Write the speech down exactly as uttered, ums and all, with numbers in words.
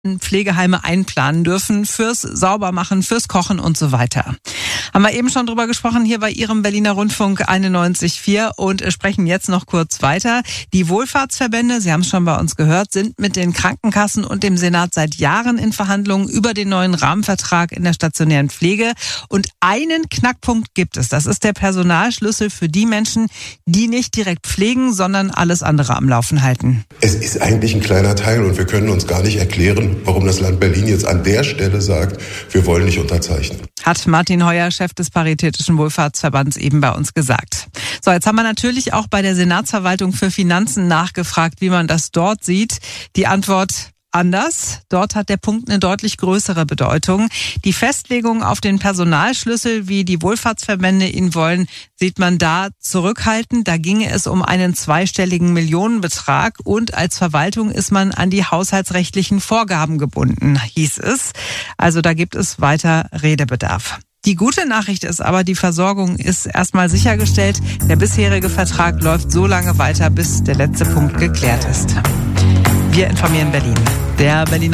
Pflegeheime einplanen dürfen fürs Saubermachen, fürs Kochen und so weiter. Haben wir eben schon drüber gesprochen hier bei Ihrem Berliner Rundfunk einundneunzig Komma vier und sprechen jetzt noch kurz weiter. Die Wohlfahrtsverbände, Sie haben es schon bei uns gehört, sind mit den Krankenkassen und dem Senat seit Jahren in Verhandlungen über den neuen Rahmenvertrag in der stationären Pflege. Und einen Knackpunkt gibt es. Das ist der Personalschlüssel für die Menschen, die nicht direkt pflegen, sondern alles andere am Laufen halten. Es ist eigentlich ein kleiner Teil und wir können uns gar nicht erklären, warum das Land Berlin jetzt an der Stelle sagt, wir wollen nicht unterzeichnen. Hat Martin Heuer, Chef des Paritätischen Wohlfahrtsverbands, eben bei uns gesagt. So, jetzt haben wir natürlich auch bei der Senatsverwaltung für Finanzen nachgefragt, wie man das dort sieht. Die Antwort: anders. Dort hat der Punkt eine deutlich größere Bedeutung. Die Festlegung auf den Personalschlüssel, wie die Wohlfahrtsverbände ihn wollen, sieht man da zurückhaltend. Da ginge es um einen zweistelligen Millionenbetrag und als Verwaltung ist man an die haushaltsrechtlichen Vorgaben gebunden, hieß es. Also da gibt es weiter Redebedarf. Die gute Nachricht ist aber, die Versorgung ist erstmal sichergestellt. Der bisherige Vertrag läuft so lange weiter, bis der letzte Punkt geklärt ist. Wir informieren Berlin. Der Berliner